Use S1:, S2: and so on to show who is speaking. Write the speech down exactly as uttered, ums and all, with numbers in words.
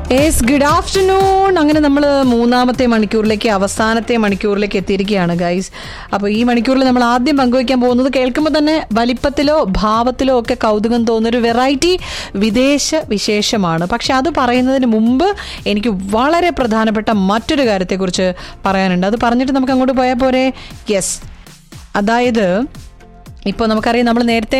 S1: Yes, good afternoon. അങ്ങനെ നമ്മൾ മൂന്നാമത്തെ മണിക്കൂറിലേക്ക്, അവസാനത്തെ മണിക്കൂറിലേക്ക് എത്തിയിരിക്കുകയാണ് ഗൈസ്. അപ്പോൾ ഈ മണിക്കൂറിൽ നമ്മൾ ആദ്യം പങ്കുവയ്ക്കാൻ പോകുന്നത് കേൾക്കുമ്പോൾ തന്നെ വലിപ്പത്തിലോ ഭാവത്തിലോ ഒക്കെ കൗതുകം തോന്നുന്നൊരു വെറൈറ്റി വിദേശ വിശേഷമാണ്. പക്ഷെ അത് പറയുന്നതിന് മുമ്പ് എനിക്ക് വളരെ പ്രധാനപ്പെട്ട മറ്റൊരു കാര്യത്തെക്കുറിച്ച് പറയാനുണ്ട്. അത് പറഞ്ഞിട്ട് നമുക്ക് അങ്ങോട്ട് പോയാൽ പോരെ? യെസ്, അതായത് ഇപ്പോൾ നമുക്കറിയാം, നമ്മൾ നേരത്തെ